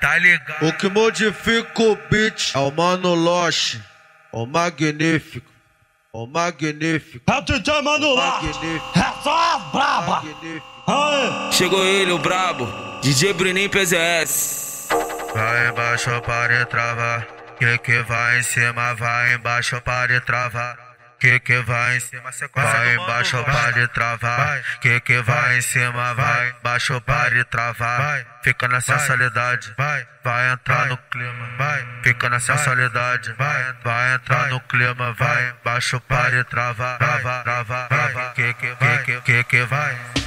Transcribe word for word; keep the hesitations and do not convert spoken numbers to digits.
tá ligado? O que modifica o beat é o Mano Loche, o magnífico, o magnífico. É o D J Mano Loche, é só as braba. Aê. Chegou ele, o brabo, D J Bruninho P Z S. Vai embaixo para travar, que que vai em cima, vai embaixo para travar. Que que vai em cima, vai embaixo para travar. Que que vai em cima, vai embaixo para travar. Fica na sensualidade, vai, vai entrar no clima, vai. Fica na sensualidade, vai, vai entrar no clima, vai embaixo para travar, travar, travar, travar. Que que que que que vai.